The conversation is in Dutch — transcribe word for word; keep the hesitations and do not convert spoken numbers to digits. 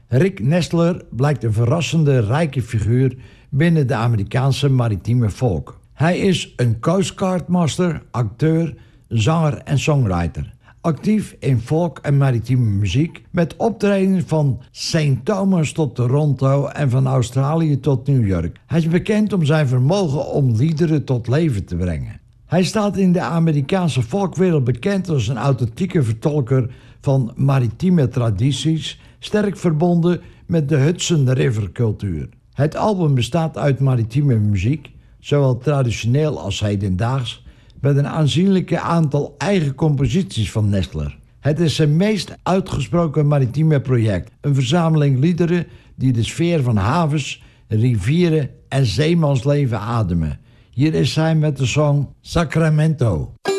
Rick Nestler blijkt een verrassende rijke figuur binnen de Amerikaanse maritieme folk. Hij is een Coast Guard master, acteur, zanger en songwriter. Actief in folk en maritieme muziek met optredens van Saint Thomas tot Toronto en van Australië tot New York. Hij is bekend om zijn vermogen om liederen tot leven te brengen. Hij staat in de Amerikaanse folkwereld bekend als een authentieke vertolker van maritieme tradities, sterk verbonden met de Hudson River cultuur. Het album bestaat uit maritieme muziek, zowel traditioneel als hedendaags, met een aanzienlijke aantal eigen composities van Nestler. Het is zijn meest uitgesproken maritieme project, een verzameling liederen die de sfeer van havens, rivieren en zeemansleven ademen. Hier is hij met de song Sacramento.